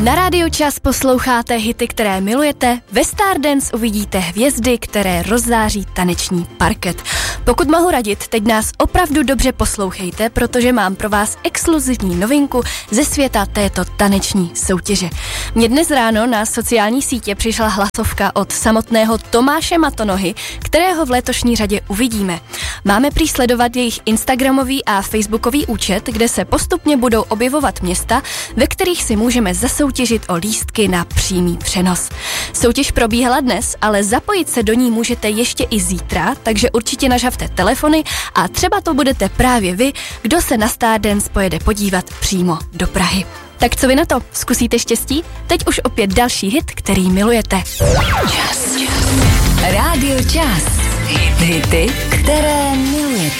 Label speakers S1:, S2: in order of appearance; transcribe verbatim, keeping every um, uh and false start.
S1: Na Rádiu Čas posloucháte hity, které milujete, ve Stardance uvidíte hvězdy, které rozzáří taneční parket. Pokud mohu radit, teď nás opravdu dobře poslouchejte, protože mám pro vás exkluzivní novinku ze světa této taneční soutěže. Mně dnes ráno na sociální sítě přišla hlasovka od samotného Tomáše Matonohy, kterého v letošní řadě uvidíme. Máme prý sledovat jejich instagramový a facebookový účet, kde se postupně budou objevovat města, ve kterých si můžeme zasoutěžit o lístky na přímý přenos. Soutěž probíhala dnes, ale zapojit se do ní můžete ještě i zítra, takže určitě nažavte telefony a třeba to budete právě vy, kdo se na Stardance pojede podívat přímo do Prahy. Tak co vy na to? Zkusíte štěstí? Teď už opět další hit, který milujete.
S2: Čas. Rádio Čas. Hity, které milujete.